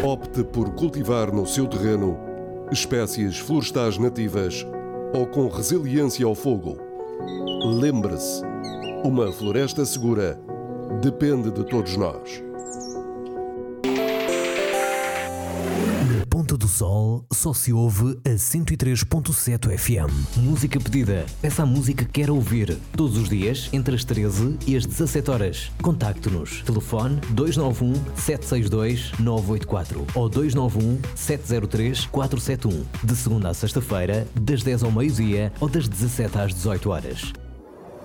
Opte por cultivar no seu terreno espécies florestais nativas ou com resiliência ao fogo. Lembre-se, uma floresta segura depende de todos nós. Na Ponta do Sol só se ouve a 103.7 FM. Música pedida. Peça a música que quer ouvir. Todos os dias, entre as 13 e as 17 horas. Contacte-nos. Telefone 291 762 984 ou 291 703 471. De segunda a sexta-feira, das 10 ao meio-dia ou das 17 às 18 horas.